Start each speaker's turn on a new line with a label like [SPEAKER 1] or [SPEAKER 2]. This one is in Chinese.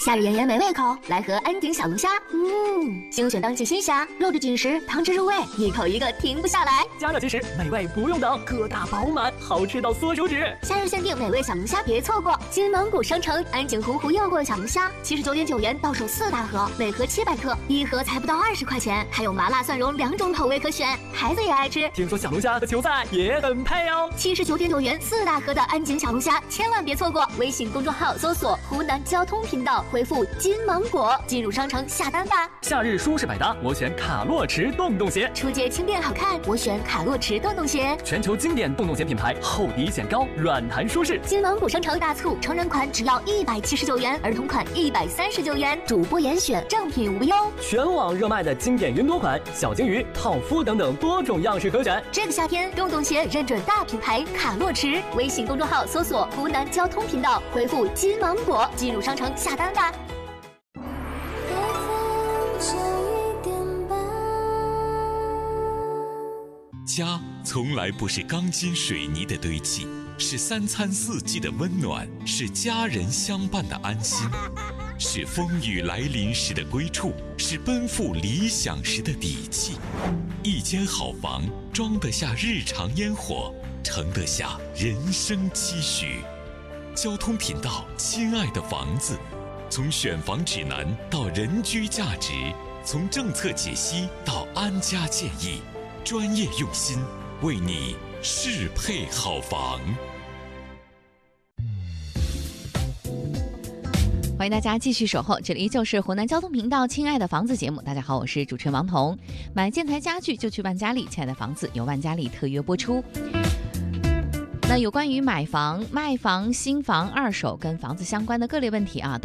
[SPEAKER 1] 夏日炎炎美胃口，来盒安井小龙虾。精选当季鲜虾，肉质紧实，汤汁入味，一口一个停不下来。
[SPEAKER 2] 加热即食，美味不用等，个大饱满，好吃到缩手指。
[SPEAKER 1] 夏日限定美味小龙虾，别错过！金芒谷商城安井湖湖诱惑小龙虾，79.9元到手4大盒，每盒700克，一盒才不到20块钱，还有麻辣蒜蓉2种口味可选，孩子也爱吃。
[SPEAKER 2] 听说小龙虾和球赛也很配哦。
[SPEAKER 1] 79.9元4大盒的安井小龙虾，千万别错过！微信公众号搜索湖南交通频道，回复金芒果进入商城下单吧。
[SPEAKER 2] 夏日舒适百搭，我选卡洛驰洞洞鞋。
[SPEAKER 1] 出街轻便好看，我选卡洛驰洞洞鞋。
[SPEAKER 2] 全球经典洞洞鞋品牌，厚底显高，软弹舒适。
[SPEAKER 1] 金芒谷商城大促，成人款只要179元，儿童款139元，主播严选，正品无忧。
[SPEAKER 2] 全网热卖的经典云朵款、小鲸鱼、套夫等等多种样式可选。
[SPEAKER 1] 这个夏天，洞洞鞋认准大品牌卡洛驰。微信公众号搜索湖南交通频道，回复金芒果进入商城下单吧。
[SPEAKER 3] 家从来不是钢筋水泥的堆砌，是3餐4季的温暖，是家人相伴的安心，是风雨来临时的归处，是奔赴理想时的底气。一间好房，装得下日常烟火，盛得下人生期许。交通频道，亲爱的房子，从选房指南到人居价值，从政策解析到安家建议，专业用心，为你适配好房。
[SPEAKER 4] 欢迎大家继续守候，这里依旧是湖南交通频道亲爱的房子节目。大家好，我是主持人王彤。买建材家具就去万家丽，亲爱的房子由万家丽特约播出。那有关于买房、卖房、新房、二手跟房子相关的各类问题啊，